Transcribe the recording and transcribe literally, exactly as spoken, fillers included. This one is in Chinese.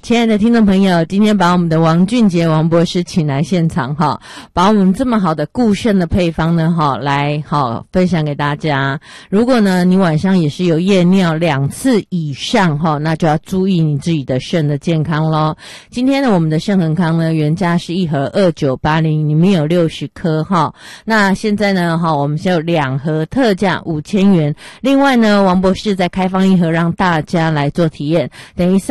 亲爱的听众朋友，今天把我们的王俊杰王博士请来现场哈，把我们这么好的固肾的配方呢哈，来好分享给大家。如果呢你晚上也是有夜尿两次以上哈，那就要注意你自己的肾的健康咯。今天呢我们的肾恒康呢原价是一盒二九八零，里面有六十颗哈，那现在呢哈我们是有两盒特价五千元，另外呢王博士再开放一盒让大家来做体验，等于